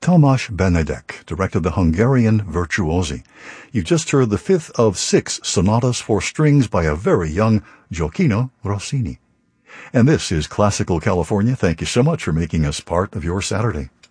Tomasz Benedek directed the Hungarian virtuosi. You just heard the fifth of 6 sonatas for strings by a very young Gioacchino Rossini. And this is Classical California. Thank you so much for making us part of your Saturday.